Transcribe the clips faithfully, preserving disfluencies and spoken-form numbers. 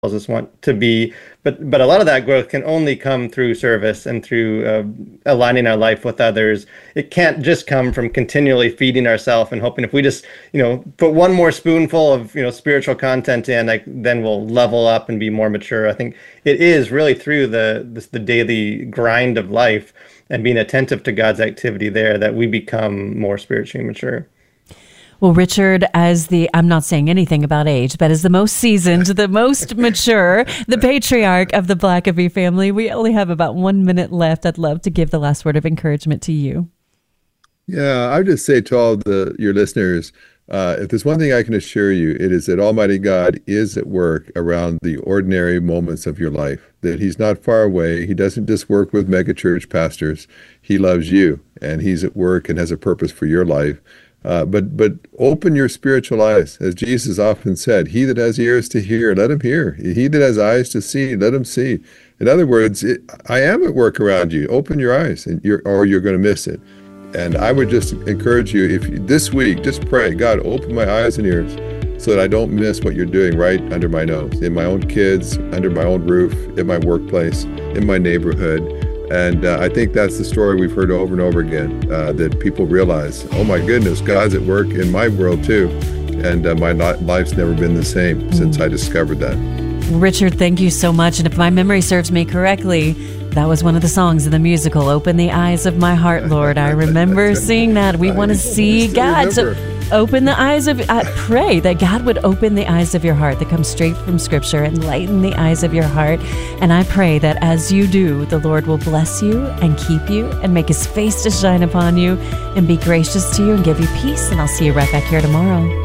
us want to be, but but a lot of that growth can only come through service and through uh, aligning our life with others. It can't just come from continually feeding ourselves and hoping if we just, you know, put one more spoonful of, you know, spiritual content in, like, then we'll level up and be more mature. I think it is really through the this, the daily grind of life and being attentive to God's activity there that we become more spiritually mature. Well, Richard, as the, I'm not saying anything about age, but as the most seasoned, the most mature, the patriarch of the Blackaby family, we only have about one minute left. I'd love to give the last word of encouragement to you. Yeah, I would just say to all the your listeners, uh, if there's one thing I can assure you, it is that Almighty God is at work around the ordinary moments of your life, that he's not far away. He doesn't just work with megachurch pastors. He loves you, and he's at work and has a purpose for your life. Uh, but but open your spiritual eyes. As Jesus often said, he that has ears to hear, let him hear. He that has eyes to see, let him see. In other words, it, I am at work around you. Open your eyes, and you're, or you're going to miss it. And I would just encourage you, if you, this week, just pray, God, open my eyes and ears so that I don't miss what you're doing right under my nose, in my own kids, under my own roof, in my workplace, in my neighborhood. And uh, I think that's the story we've heard over and over again, uh, that people realize, oh my goodness, God's at work in my world too. And uh, my life's never been the same mm. since I discovered that. Richard, thank you so much. And if my memory serves me correctly, that was one of the songs in the musical, Open the Eyes of My Heart, Lord. I remember right. seeing that. We I want to see God. So open the eyes of, I pray that God would open the eyes of your heart that comes straight from Scripture, and lighten the eyes of your heart. And I pray that as you do, the Lord will bless you and keep you and make his face to shine upon you and be gracious to you and give you peace. And I'll see you right back here tomorrow.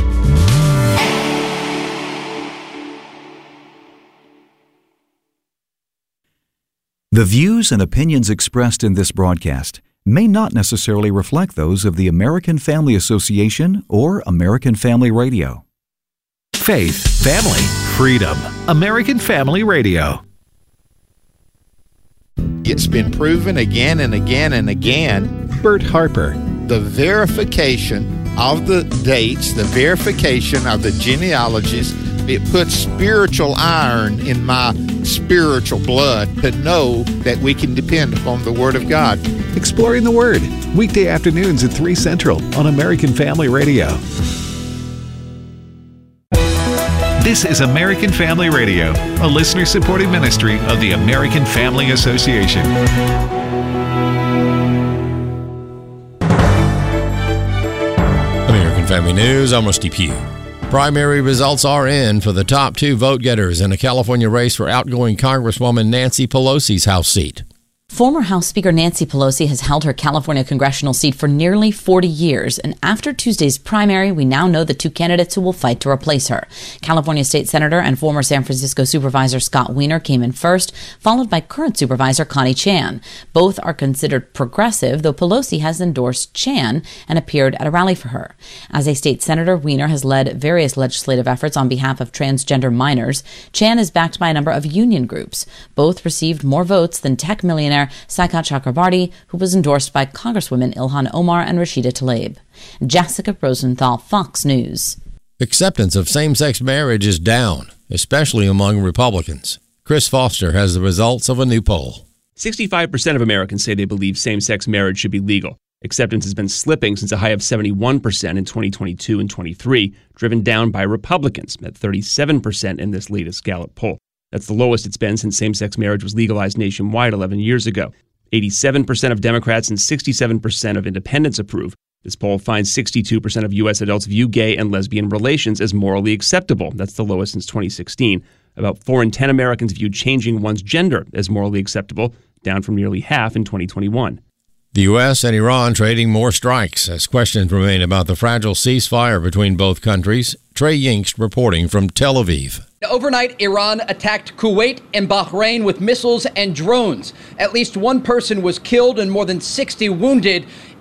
The views and opinions expressed in this broadcast may not necessarily reflect those of the American Family Association or American Family Radio. Faith, family, freedom. American Family Radio. It's been proven again and again and again. Bert Harper. The verification of the dates, the verification of the genealogies, it puts spiritual iron in my spiritual blood to know that we can depend upon the Word of God. Exploring the Word, weekday afternoons at three Central on American Family Radio. This is American Family Radio, a listener-supported ministry of the American Family Association. American Family News, I'm Rusty Pugh. Primary results are in for the top two vote-getters in a California race for outgoing Congresswoman Nancy Pelosi's House seat. Former House Speaker Nancy Pelosi has held her California congressional seat for nearly forty years, and after Tuesday's primary, we now know the two candidates who will fight to replace her. California State Senator and former San Francisco Supervisor Scott Wiener came in first, followed by current Supervisor Connie Chan. Both are considered progressive, though Pelosi has endorsed Chan and appeared at a rally for her. As a state senator, Wiener has led various legislative efforts on behalf of transgender minors. Chan is backed by a number of union groups. Both received more votes than tech millionaire Saikat Chakrabarti, who was endorsed by Congresswomen Ilhan Omar and Rashida Tlaib. Jessica Rosenthal, Fox News. Acceptance of same-sex marriage is down, especially among Republicans. Chris Foster has the results of a new poll. sixty-five percent of Americans say they believe same-sex marriage should be legal. Acceptance has been slipping since a high of seventy-one percent in twenty twenty-two and twenty-three, driven down by Republicans at thirty-seven percent in this latest Gallup poll. That's the lowest it's been since same-sex marriage was legalized nationwide eleven years ago. eighty-seven percent of Democrats and sixty-seven percent of independents approve. This poll finds sixty-two percent of U S adults view gay and lesbian relations as morally acceptable. That's the lowest since twenty sixteen. About four in ten Americans view changing one's gender as morally acceptable, down from nearly half in twenty twenty-one. The U S and Iran trading more strikes as questions remain about the fragile ceasefire between both countries. Trey Yingst reporting from Tel Aviv. Overnight, Iran attacked Kuwait and Bahrain with missiles and drones. At least one person was killed and more than sixty wounded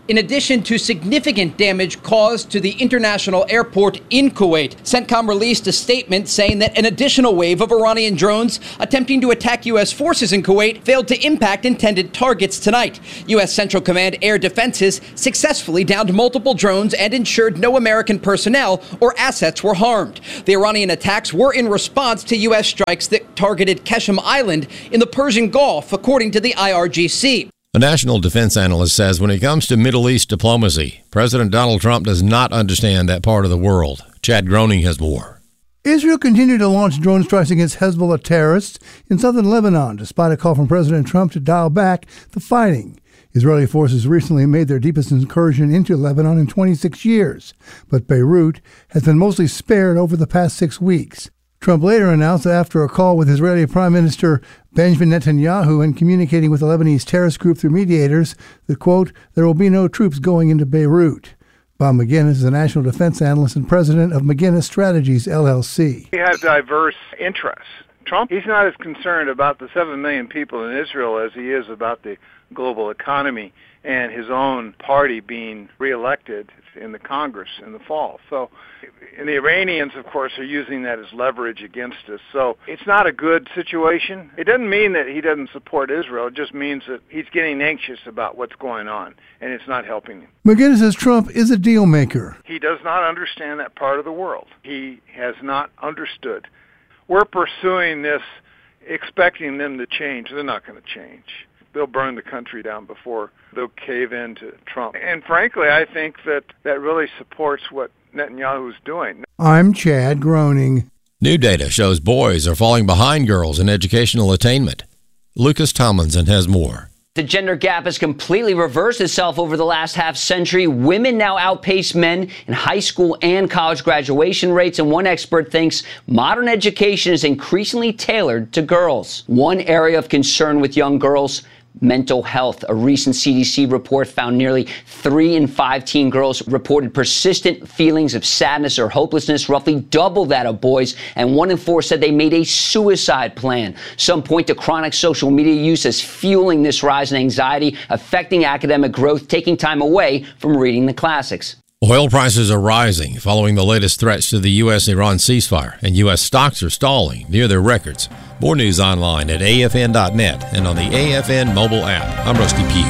in addition to significant damage caused to the international airport in Kuwait. CENTCOM released a statement saying that an additional wave of Iranian drones attempting to attack U S forces in Kuwait failed to impact intended targets tonight. U S Central Command Air Defenses successfully downed multiple drones and ensured no American personnel or assets were harmed. The Iranian attacks were in response to U S strikes that targeted Qeshm Island in the Persian Gulf, according to the I R G C. A national defense analyst says when it comes to Middle East diplomacy, President Donald Trump does not understand that part of the world. Chad Groening has more. Israel continued to launch drone strikes against Hezbollah terrorists in southern Lebanon, despite a call from President Trump to dial back the fighting. Israeli forces recently made their deepest incursion into Lebanon in twenty-six years, but Beirut has been mostly spared over the past six weeks. Trump later announced that after a call with Israeli Prime Minister Benjamin Netanyahu and communicating with the Lebanese terrorist group through mediators that, quote, there will be no troops going into Beirut. Bob McGinnis is a national defense analyst and president of McGinnis Strategies, L L C. He has diverse interests. Trump, he's not as concerned about the seven million people in Israel as he is about the global economy and his own party being reelected in the Congress in the fall. So, and the Iranians, of course, are using that as leverage against us. So it's not a good situation. It doesn't mean that he doesn't support Israel. It just means that he's getting anxious about what's going on, and it's not helping him. McGinnis says Trump is a deal maker. He does not understand that part of the world. He has not understood. We're pursuing this, expecting them to change. They're not going to change. They'll burn the country down before they'll cave in to Trump. And frankly, I think that that really supports what Netanyahu's doing. I'm Chad Groening. New data shows boys are falling behind girls in educational attainment. Lucas Tomlinson has more. The gender gap has completely reversed itself over the last half century. Women now outpace men in high school and college graduation rates, and one expert thinks modern education is increasingly tailored to girls. One area of concern with young girls, mental health. A recent C D C report found nearly three in five teen girls reported persistent feelings of sadness or hopelessness, roughly double that of boys, and one in four said they made a suicide plan. Some point to chronic social media use as fueling this rise in anxiety, affecting academic growth, taking time away from reading the classics. Oil prices are rising following the latest threats to the U S Iran ceasefire, and U S stocks are stalling near their records. More news online at A F N dot net and on the A F N mobile app. I'm Rusty Pugh.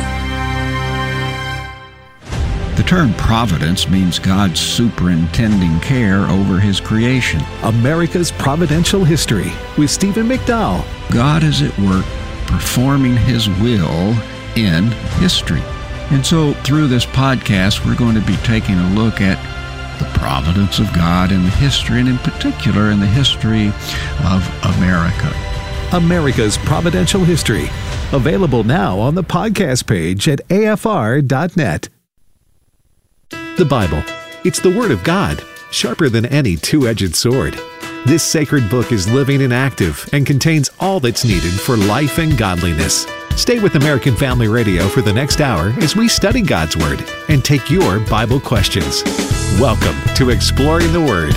The term providence means God's superintending care over his creation. America's Providential History with Stephen McDowell. God is at work performing his will in history. And so through this podcast, we're going to be taking a look at the providence of God in the history, and in particular in the history of America. America's Providential History. Available now on the podcast page at A F R dot net. The Bible. It's the Word of God, sharper than any two-edged sword. This sacred book is living and active and contains all that's needed for life and godliness. Stay with American Family Radio for the next hour as we study God's Word and take your Bible questions. Welcome to Exploring the Word.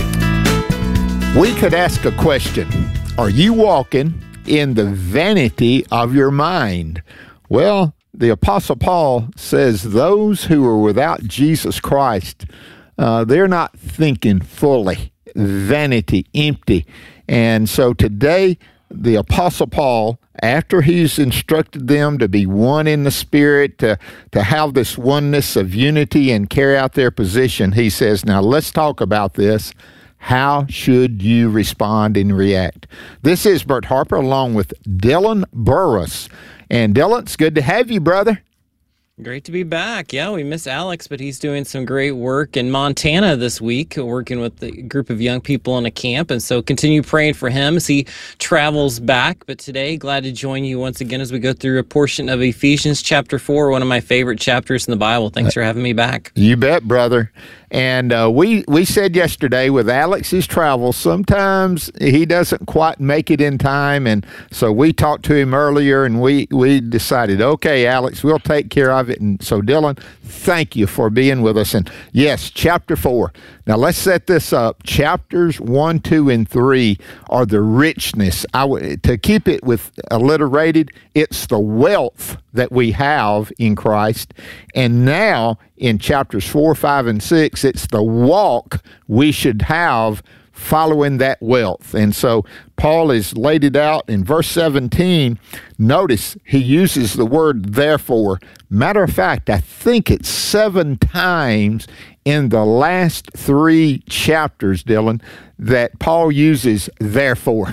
We could ask a question. Are you walking in the vanity of your mind? Well, the Apostle Paul says those who are without Jesus Christ, uh, they're not thinking fully. Vanity, empty. And so today, the Apostle Paul, after he's instructed them to be one in the Spirit, to, to have this oneness of unity and carry out their position, he says, now let's talk about this. How should you respond and react? This is Bert Harper along with Dylan Burris. And Dylan, it's good to have you, brother. Great to be back. Yeah, we miss Alex, but he's doing some great work in Montana this week, working with a group of young people in a camp. And so continue praying for him as he travels back. But today, glad to join you once again as we go through a portion of Ephesians chapter four, one of my favorite chapters in the Bible. Thanks for having me back. You bet, brother. And uh, we, we said yesterday with Alex's travels, sometimes he doesn't quite make it in time. And so we talked to him earlier, and we, we decided, okay, Alex, we'll take care of of it. And so, Dylan, thank you for being with us. And yes, chapter four. Now, let's set this up. Chapters one, two, and three are the richness. I w- to keep it with alliterated, it's the wealth that we have in Christ. And now, in chapters four, five, and six, it's the walk we should have following that wealth. And so Paul has laid it out in verse seventeen. Notice he uses the word therefore. Matter of fact, I think it's seven times in the last three chapters, Dylan, that Paul uses therefore.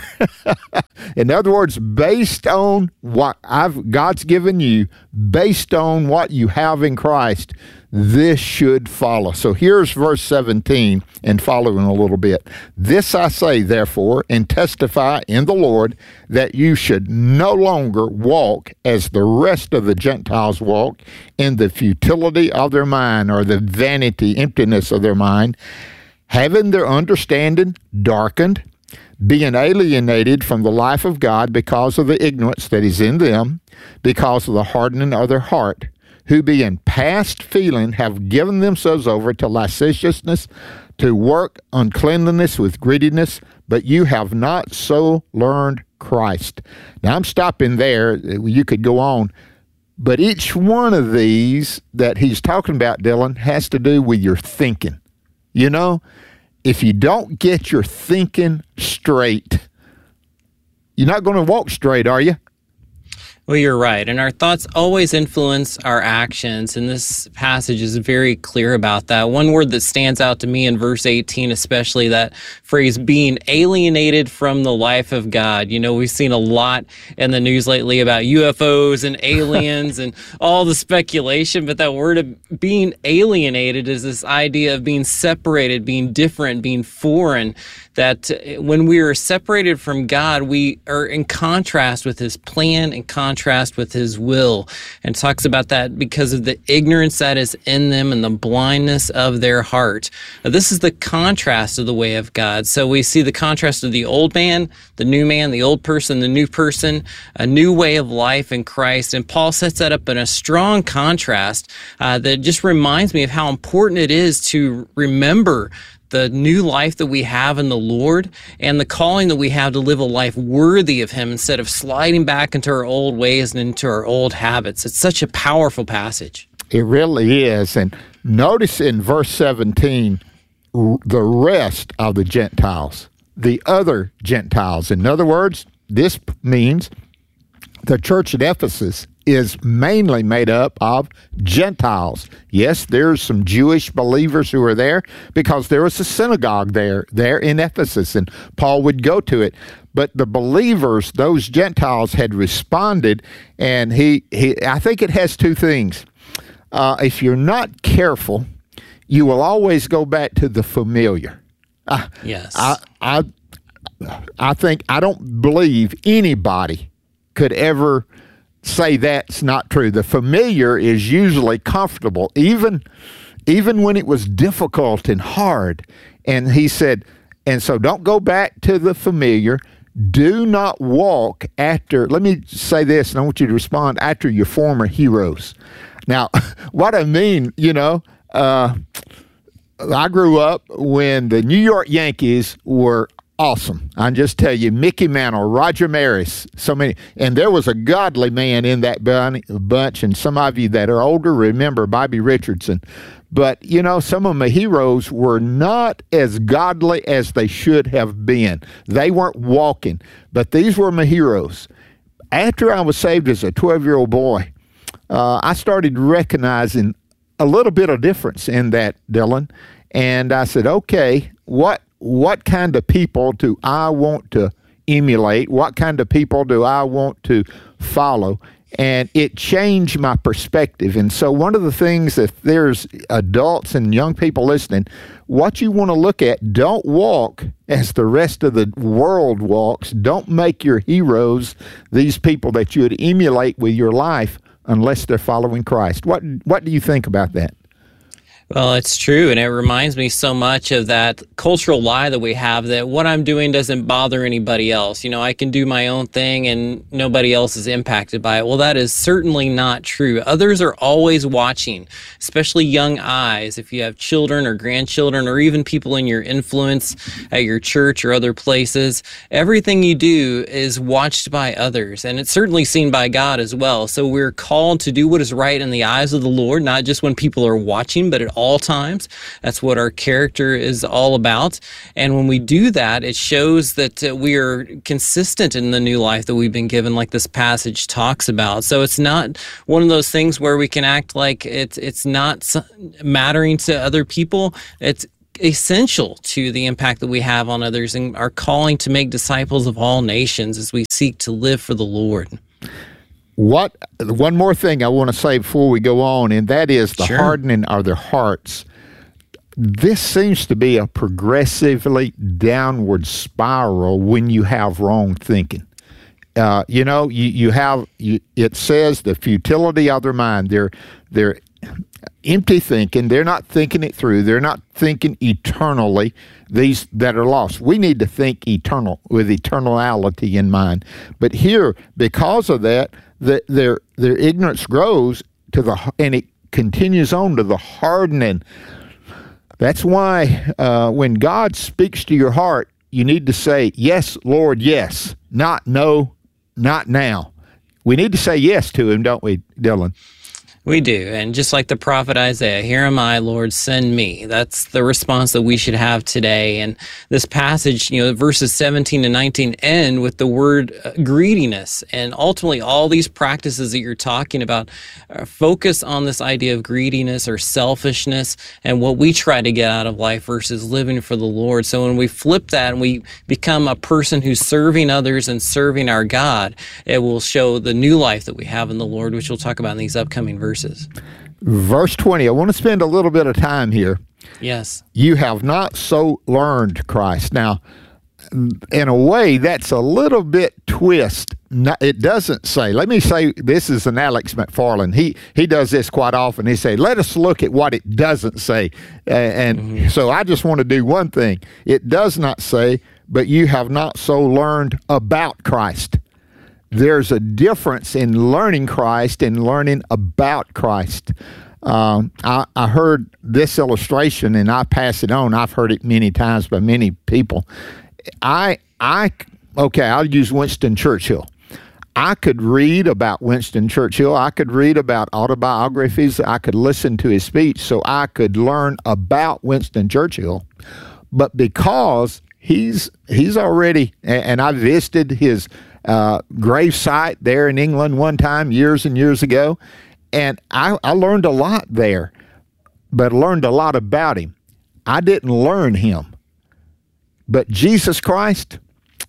In other words, based on what I've God's given you, based on what you have in Christ, this should follow. So here's verse seventeen and following a little bit. This I say, therefore, and testify in the Lord, that you should no longer walk as the rest of the Gentiles walk, in the futility of their mind, or the vanity, emptiness of their mind, having their understanding darkened, being alienated from the life of God because of the ignorance that is in them, because of the hardening of their heart, who being past feeling have given themselves over to licentiousness, to work uncleanliness with greediness, but you have not so learned Christ. Now I'm stopping there. You could go on. But each one of these that he's talking about, Dylan, has to do with your thinking. You know, if you don't get your thinking straight, you're not going to walk straight, are you? Well, you're right. And our thoughts always influence our actions. And this passage is very clear about that. One word that stands out to me in verse eighteen, especially that phrase, being alienated from the life of God. You know, we've seen a lot in the news lately about U F Os and aliens and all the speculation. But that word of being alienated is this idea of being separated, being different, being foreign. That when we are separated from God, we are in contrast with his plan, in contrast with his will. And talks about that because of the ignorance that is in them and the blindness of their heart. Now, this is the contrast of the way of God. So we see the contrast of the old man, the new man, the old person, the new person, a new way of life in Christ. And Paul sets that up in a strong contrast uh, that just reminds me of how important it is to remember the new life that we have in the Lord and the calling that we have to live a life worthy of him instead of sliding back into our old ways and into our old habits. It's such a powerful passage. It really is. And notice in verse seventeen, the rest of the Gentiles, the other Gentiles. In other words, this means the church at Ephesus is mainly made up of Gentiles. Yes, there's some Jewish believers who are there because there was a synagogue there, there in Ephesus, and Paul would go to it. But the believers, those Gentiles, had responded, and he, he I think it has two things. Uh, if you're not careful, you will always go back to the familiar. Uh, yes. I, I, I think, I don't believe anybody could ever say that's not true. The familiar is usually comfortable, even even when it was difficult and hard. And he said, and so don't go back to the familiar. Do not walk after, let me say this, and I want you to respond, after your former heroes. Now, what I mean, you know, uh, I grew up when the New York Yankees were awesome. I just tell you, Mickey Mantle, Roger Maris, so many, and there was a godly man in that bunch, and some of you that are older remember Bobby Richardson. But, you know, some of my heroes were not as godly as they should have been. They weren't walking, but these were my heroes. After I was saved as a twelve-year-old boy, uh, I started recognizing a little bit of difference in that, Dylan, and I said, okay, what What kind of people do I want to emulate? What kind of people do I want to follow? And it changed my perspective. And so one of the things, if there's adults and young people listening, what you want to look at, don't walk as the rest of the world walks. Don't make your heroes these people that you would emulate with your life unless they're following Christ. What What do you think about that? Well, it's true, and it reminds me so much of that cultural lie that we have that what I'm doing doesn't bother anybody else. You know, I can do my own thing and nobody else is impacted by it. Well, that is certainly not true. Others are always watching, especially young eyes. If you have children or grandchildren or even people in your influence at your church or other places, everything you do is watched by others, and it's certainly seen by God as well. So we're called to do what is right in the eyes of the Lord, not just when people are watching, but at all times. That's what our character is all about. And when we do that, it shows that uh, we are consistent in the new life that we've been given, like this passage talks about. So it's not one of those things where we can act like it's it's not mattering to other people. It's essential to the impact that we have on others and our calling to make disciples of all nations as we seek to live for the Lord. What one more thing I want to say before we go on, and that is the Sure. hardening of their hearts. This seems to be a progressively downward spiral when you have wrong thinking. Uh, you know, you, you have, you, it says the futility of their mind. They're, they're empty thinking. They're not thinking it through. They're not thinking eternally, these that are lost. We need to think eternal, with eternality in mind. But here, because of that, the, their their ignorance grows to the, and it continues on to the hardening. That's why uh, when God speaks to your heart, you need to say, yes, Lord, yes, not no, not now. We need to say yes to him, don't we, Dylan? We do. And just like the prophet Isaiah, here am I, Lord, send me. That's the response that we should have today. And this passage, you know, verses seventeen to nineteen end with the word uh, greediness. And ultimately, all these practices that you're talking about uh, focus on this idea of greediness or selfishness and what we try to get out of life versus living for the Lord. So when we flip that and we become a person who's serving others and serving our God, it will show the new life that we have in the Lord, which we'll talk about in these upcoming verses. Verse twenty, I want to spend a little bit of time here. Yes. You have not so learned Christ. Now, in a way, that's a little bit twist. It doesn't say, let me say, this is an Alex McFarland. He he does this quite often. He say, let us look at what it doesn't say. Uh, and mm-hmm. so I just want to do one thing. It does not say, but you have not so learned about Christ. There's a difference in learning Christ and learning about Christ. Um, I, I heard this illustration, and I pass it on. I've heard it many times by many people. I, I, okay, I'll use Winston Churchill. I could read about Winston Churchill. I could read about autobiographies. I could listen to his speech, so I could learn about Winston Churchill. But because he's he's already, and I visited his Uh, grave site there in England one time years and years ago, and I, I learned a lot there, but learned a lot about him. I didn't learn him, but Jesus Christ,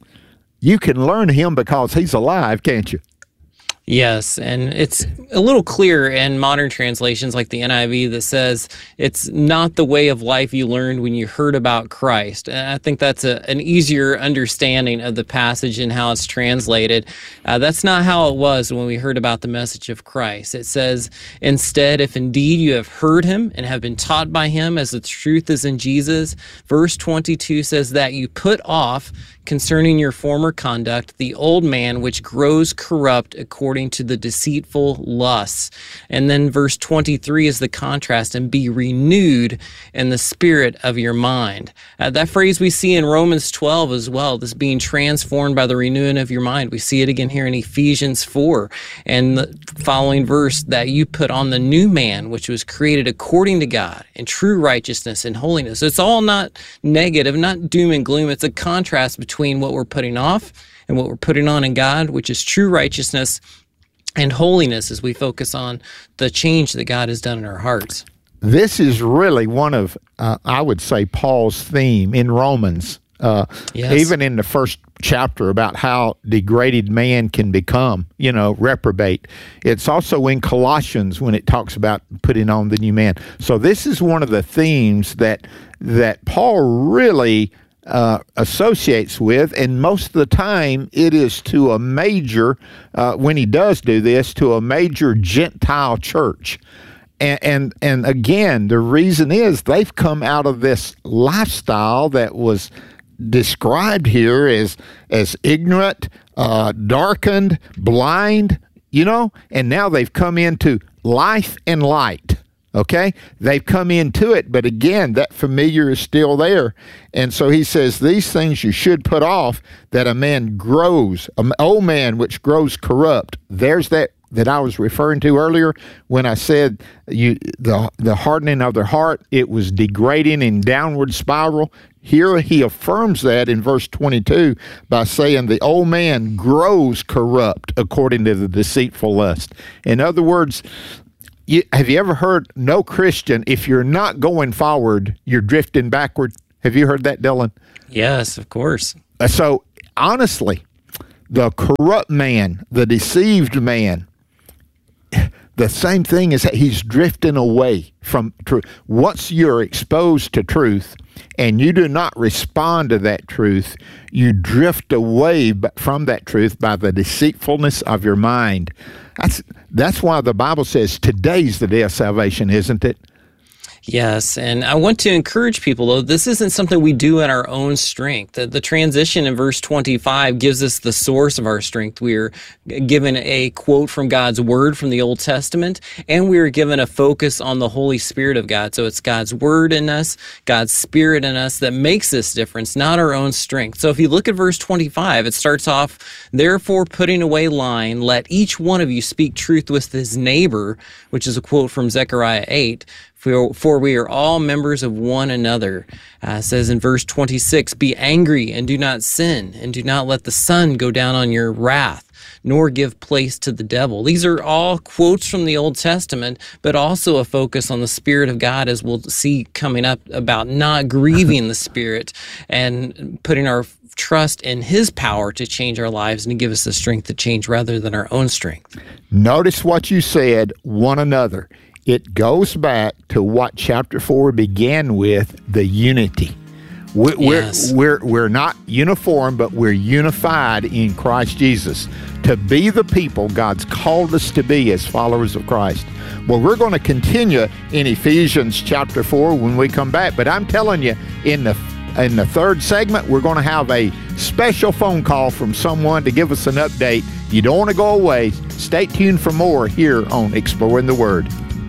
you can learn him because he's alive, can't you? Yes, and it's a little clearer in modern translations like the N I V that says it's not the way of life you learned when you heard about Christ. And I think that's a, an easier understanding of the passage and how it's translated. Uh, that's not how it was when we heard about the message of Christ. It says, instead, if indeed you have heard him and have been taught by him as the truth is in Jesus, verse twenty-two says that you put off concerning your former conduct the old man which grows corrupt according to the deceitful lusts. And then verse twenty-three is the contrast, and be renewed in the spirit of your mind. Uh, that phrase we see in Romans twelve as well, this being transformed by the renewing of your mind. We see it again here in Ephesians four, and the following verse, that you put on the new man which was created according to God in true righteousness and holiness. So it's all not negative, not doom and gloom. It's a contrast between between what we're putting off and what we're putting on in God, which is true righteousness and holiness, as we focus on the change that God has done in our hearts. This is really one of, uh, I would say, Paul's theme in Romans, uh, yes. even in the first chapter about how degraded man can become, you know, reprobate. It's also in Colossians when it talks about putting on the new man. So this is one of the themes that that Paul really Uh, associates with, and most of the time it is to a major, uh, when he does do this, to a major Gentile church. And, and and again, the reason is they've come out of this lifestyle that was described here as as ignorant, uh, darkened, blind, you know, and now they've come into life and light. Okay, they've come into it, but again, that familiar is still there. And so he says, these things you should put off, that a man grows, an old man which grows corrupt. There's that that I was referring to earlier when I said you the the hardening of their heart, it was degrading in downward spiral. Here he affirms that in verse twenty-two by saying the old man grows corrupt according to the deceitful lust. In other words, you, have you ever heard, no Christian, if you're not going forward, you're drifting backward? Have you heard that, Dylan? Yes, of course. Uh, so honestly, the corrupt man, the deceived man, the same thing is that he's drifting away from truth. Once you're exposed to truth and you do not respond to that truth, you drift away from that truth by the deceitfulness of your mind. That's that's why the Bible says today's the day of salvation, isn't it? Yes, and I want to encourage people, though, this isn't something we do in our own strength. The, the transition in verse twenty-five gives us the source of our strength. We are given a quote from God's Word from the Old Testament, and we are given a focus on the Holy Spirit of God. So it's God's Word in us, God's Spirit in us that makes this difference, not our own strength. So if you look at verse twenty-five, it starts off, therefore putting away lying, let each one of you speak truth with his neighbor, which is a quote from Zechariah eight. For, for we are all members of one another. Uh, it says in verse twenty-six, be angry and do not sin, and do not let the sun go down on your wrath, nor give place to the devil. These are all quotes from the Old Testament, but also a focus on the Spirit of God, as we'll see coming up, about not grieving the Spirit and putting our trust in His power to change our lives and to give us the strength to change rather than our own strength. Notice what you said, one another. It goes back to what chapter four began with, the unity. We're, yes. we're, we're, we're not uniform, but we're unified in Christ Jesus to be the people God's called us to be as followers of Christ. Well, we're going to continue in Ephesians chapter four when we come back, but I'm telling you, in the in the third segment, we're going to have a special phone call from someone to give us an update. You don't want to go away. Stay tuned for more here on Exploring the Word.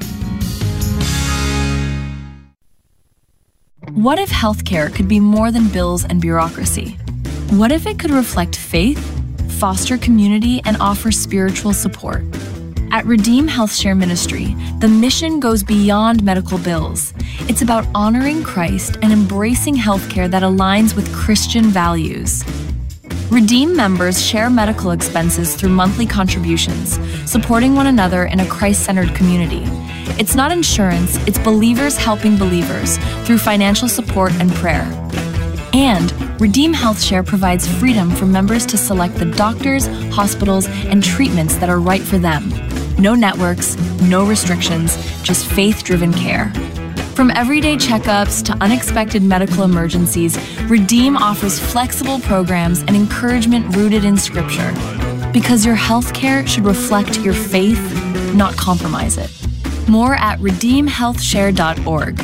What if healthcare could be more than bills and bureaucracy? What if it could reflect faith, foster community, and offer spiritual support? At Redeem HealthShare Ministry, the mission goes beyond medical bills. It's about honoring Christ and embracing healthcare that aligns with Christian values. Redeem members share medical expenses through monthly contributions, supporting one another in a Christ-centered community. It's not insurance, it's believers helping believers through financial support and prayer. And Redeem HealthShare provides freedom for members to select the doctors, hospitals, and treatments that are right for them. No networks, no restrictions, just faith-driven care. From everyday checkups to unexpected medical emergencies, Redeem offers flexible programs and encouragement rooted in Scripture. Because your health care should reflect your faith, not compromise it. More at redeem health share dot org.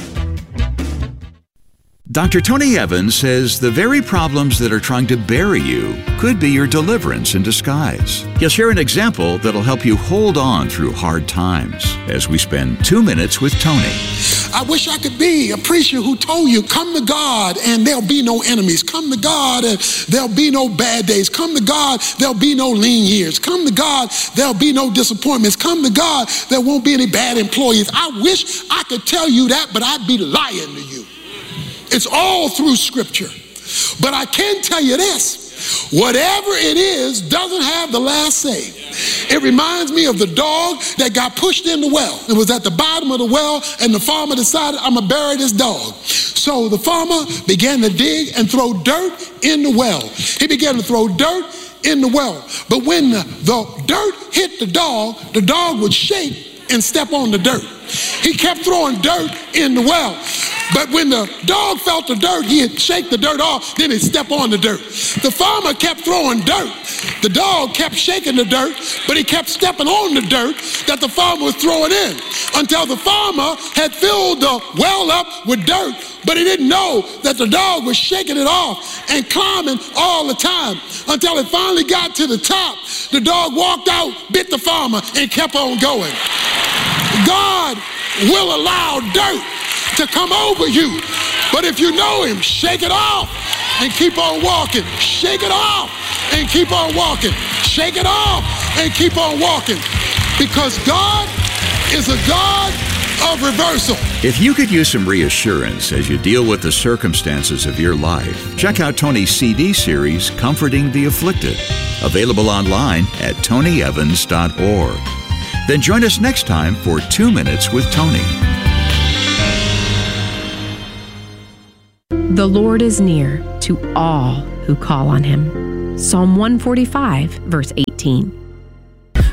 Doctor Tony Evans says the very problems that are trying to bury you could be your deliverance in disguise. He'll share an example that'll help you hold on through hard times as we spend two minutes with Tony. I wish I could be a preacher who told you, come to God and there'll be no enemies. Come to God and there'll be no bad days. Come to God, there'll be no lean years. Come to God, there'll be no disappointments. Come to God, there won't be any bad employees. I wish I could tell you that, but I'd be lying to you. It's all through Scripture. But I can tell you this, whatever it is doesn't have the last say. It reminds me of the dog that got pushed in the well. It was at the bottom of the well, and the farmer decided, I'm gonna bury this dog. So the farmer began to dig and throw dirt in the well. He began to throw dirt in the well. But when the, the dirt hit the dog, the dog would shake and step on the dirt. He kept throwing dirt in the well. But when the dog felt the dirt, he'd shake the dirt off, then he'd step on the dirt. The farmer kept throwing dirt The dog kept shaking the dirt, but he kept stepping on the dirt that the farmer was throwing in until the farmer had filled the well up with dirt, but he didn't know that the dog was shaking it off and climbing all the time until it finally got to the top. The dog walked out, bit the farmer, and kept on going. God will allow dirt to come over you, but if you know him, shake it off and keep on walking. Shake it off and keep on walking. Shake it off and keep on walking, because God is a God of reversal. If you could use some reassurance as you deal with the circumstances of your life, check out Tony's C D series, Comforting the Afflicted, available online at tony evans dot org. Then join us next time for Two Minutes with Tony. The Lord is near to all who call on him. Psalm one forty-five, verse eighteen.